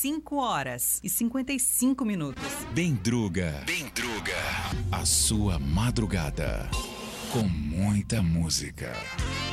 5h55. Bendruga. A sua madrugada com muita música.